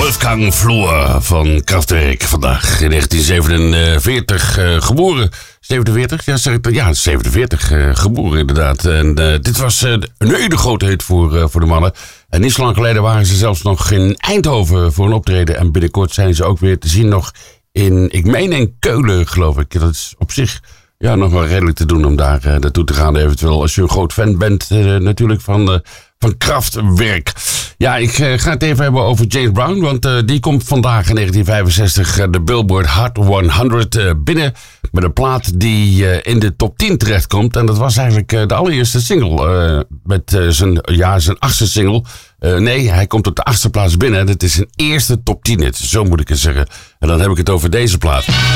Wolfgang Flor van Kraftwerk. Vandaag in 1947 geboren. 47? Ja, zeg ik, ja, 47 geboren inderdaad. En dit was een hele grote hit voor de mannen. En niet zo lang geleden waren ze zelfs nog in Eindhoven voor een optreden. En binnenkort zijn ze ook weer te zien nog ik meen in Keulen, geloof ik. Dat is op zich nog wel redelijk te doen om daar naartoe te gaan. Eventueel als je een groot fan bent natuurlijk van Kraftwerk. Ja, ik ga het even hebben over James Brown. Want die komt vandaag in 1965 de Billboard Hot 100 binnen. Met een plaat die in de top 10 terechtkomt. En dat was eigenlijk de allereerste single. Met zijn 8e single. Nee, hij komt op de 8e plaats binnen. Dat is zijn eerste top 10 hit. Zo moet ik het zeggen. En dan heb ik het over deze plaat.